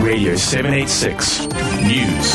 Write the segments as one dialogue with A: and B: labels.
A: Radio 786 News.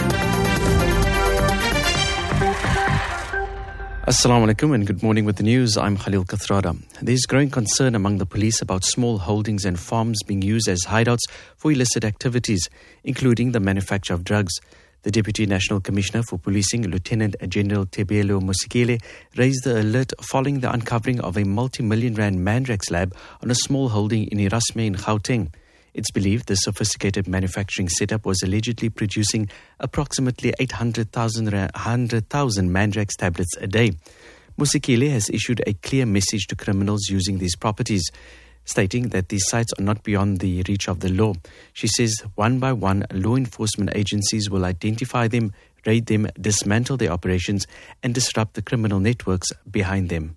B: Assalamu alaikum and good morning with the news. I'm Khalil Kathrada. There's growing concern among the police about small holdings and farms being used as hideouts for illicit activities, including the manufacture of drugs. The Deputy National Commissioner for Policing, Lieutenant General Thembelihle Mosekile, raised the alert following the uncovering of a multi-million rand mandrax lab on a small holding in Erasmia in Gauteng. It's believed the sophisticated manufacturing setup was allegedly producing approximately 800,000 mandrax tablets a day. Mosekile has issued a clear message to criminals using these properties, stating that these sites are not beyond the reach of the law. She says one by one, law enforcement agencies will identify them, raid them, dismantle their operations, and disrupt the criminal networks behind them.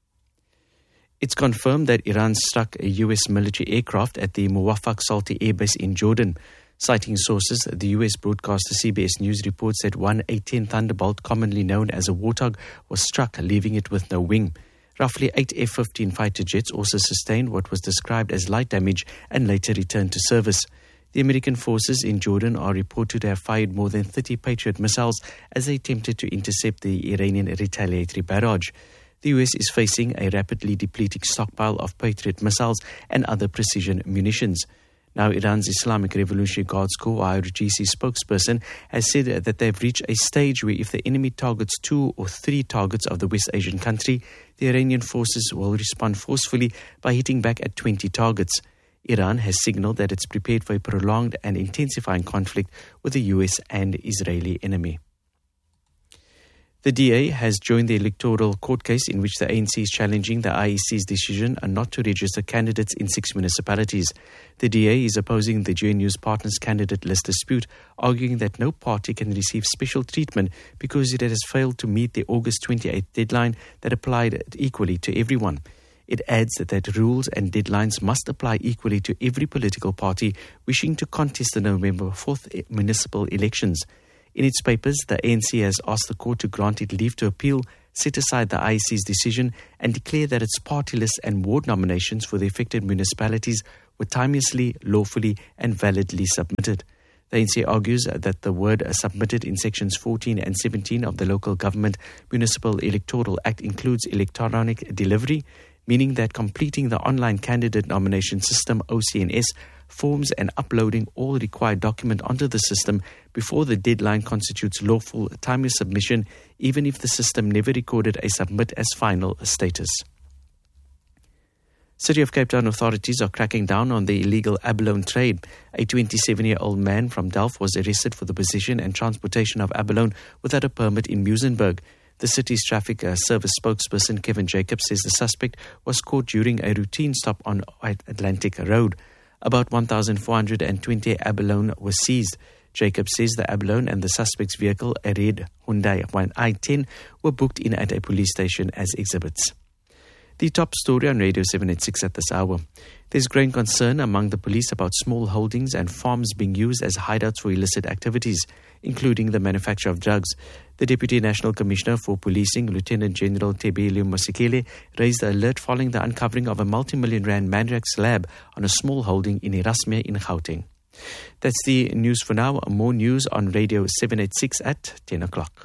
B: It's confirmed that Iran struck a U.S. military aircraft at the Muwafaq Salti airbase in Jordan. Citing sources, the U.S. broadcaster CBS News reports that one A-10 Thunderbolt, commonly known as a Warthog, was struck, leaving it with no wing. Roughly 8 F-15 fighter jets also sustained what was described as light damage and later returned to service. The American forces in Jordan are reported to have fired more than 30 Patriot missiles as they attempted to intercept the Iranian retaliatory barrage. The US is facing a rapidly depleting stockpile of Patriot missiles and other precision munitions. Now, Iran's Islamic Revolutionary Guards Corps, IRGC spokesperson, has said that they've reached a stage where if the enemy targets 2 or 3 targets of the West Asian country, the Iranian forces will respond forcefully by hitting back at 20 targets. Iran has signaled that it's prepared for a prolonged and intensifying conflict with the US and Israeli enemy. The DA has joined the electoral court case in which the ANC is challenging the IEC's decision not to register candidates in 6 municipalities. The DA is opposing the GNU's partners candidate list dispute, arguing that no party can receive special treatment because it has failed to meet the August 28th deadline that applied equally to everyone. It adds that rules and deadlines must apply equally to every political party wishing to contest the November 4th municipal elections. In its papers, the ANC has asked the court to grant it leave to appeal, set aside the IEC's decision, and declare that its party lists and ward nominations for the affected municipalities were timeously, lawfully, and validly submitted. The ANC argues that the word submitted in sections 14 and 17 of the Local Government Municipal Electoral Act includes electronic delivery, meaning that completing the online candidate nomination system OCNS forms and uploading all required document onto the system before the deadline constitutes lawful timely submission, even if the system never recorded a submit as final status. City of Cape Town authorities are cracking down on the illegal abalone trade. A 27-year-old man from Delft was arrested for the possession and transportation of abalone without a permit in Muizenberg. The city's traffic service spokesperson Kevin Jacobs says the suspect was caught during a routine stop on Atlantic Road. About 1,420 abalone was seized. Jacobs says the abalone and the suspect's vehicle, a red Hyundai i10, were booked in at a police station as exhibits. The top story on Radio 786 at this hour. There's growing concern among the police about small holdings and farms being used as hideouts for illicit activities, including the manufacture of drugs. The Deputy National Commissioner for Policing, Lieutenant General Thembelihle Mosekile, raised the alert following the uncovering of a multi-million rand mandrax lab on a small holding in Erasmia in Gauteng. That's the news for now. More news on Radio 786 at 10 o'clock.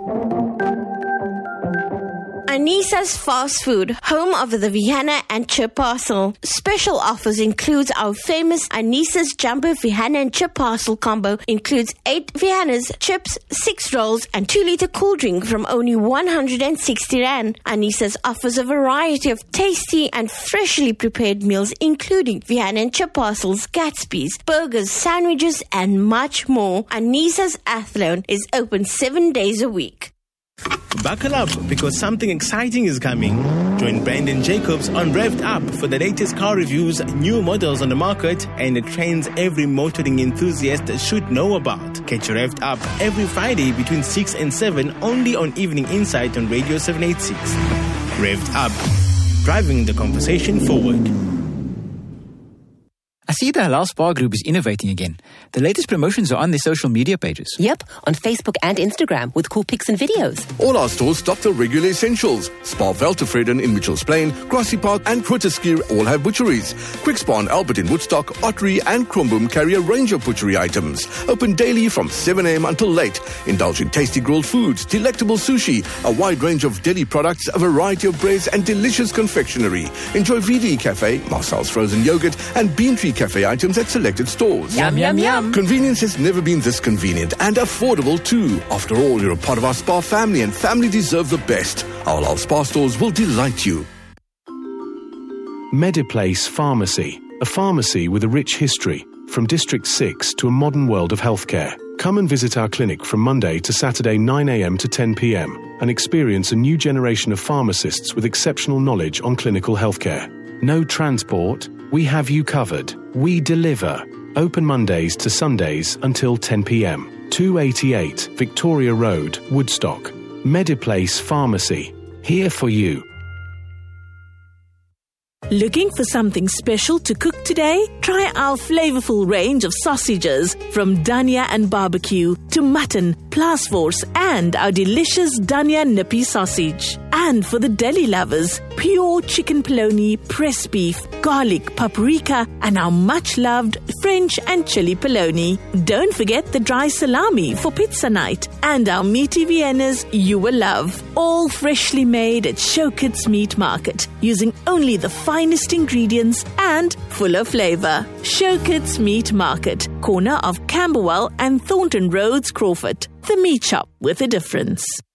C: Anissa's Fast Food, home of the Vihana and Chip Parcel. Special offers includes our famous Anissa's Jumbo Vihana and Chip Parcel combo. Includes 8 Vihanas, chips, 6 rolls and 2-liter cool drink from only 160 Rand. Anissa's offers a variety of tasty and freshly prepared meals including Vihana and Chip Parcels, Gatsby's, burgers, sandwiches and much more. Anissa's Athlone is open 7 days a week.
D: Buckle up because something exciting is coming. Join Brandon Jacobs on Revved Up for the latest car reviews, new models on the market, and the trends every motoring enthusiast should know about. Catch Revved Up every Friday between 6 and 7 only on Evening Insight on Radio 786. Revved Up, driving the conversation forward.
E: I see the Halal Spa Group is innovating again. The latest promotions are on their social media pages.
F: Yep, on Facebook and Instagram with cool pics and videos.
G: All our stores stock the regular essentials. Spa Veltevreden in Mitchells Plain, Grassy Park and Grooteskier all have butcheries. Quick Spa and Albert in Woodstock, Ottery and Kromboom carry a range of butchery items. Open daily from 7 a.m. until late. Indulge in tasty grilled foods, delectable sushi, a wide range of deli products, a variety of breads and delicious confectionery. Enjoy VD Cafe, Marcel's frozen yogurt and Bean Tree Cafe items at selected stores.
F: Yum, yum, yum.
G: Convenience has never been this convenient and affordable too. After all, you're a part of our spa family and family deserve the best. Our Halal Spa stores will delight you.
A: Mediplace Pharmacy, a pharmacy with a rich history, from District 6 to a modern world of healthcare. Come and visit our clinic from Monday to Saturday 9 a.m. to 10 p.m. and experience a new generation of pharmacists with exceptional knowledge on clinical healthcare. No transport, we have you covered. We deliver. Open Mondays to Sundays until 10 p.m. 288 Victoria Road, Woodstock. Mediplace Pharmacy. Here for you.
H: Looking for something special to cook today? Try our flavorful range of sausages from Dania and Barbecue to mutton, Plasforce and our delicious Dania Nippy sausage. And for the deli lovers, pure chicken polony, pressed beef, garlic, paprika and our much-loved French and chili polony. Don't forget the dry salami for pizza night and our meaty Viennas you will love. All freshly made at Showkits Meat Market using only the finest ingredients and full of flavor. Showkits Meat Market, corner of Camberwell and Thornton Roads, Crawford. The meat shop with a difference.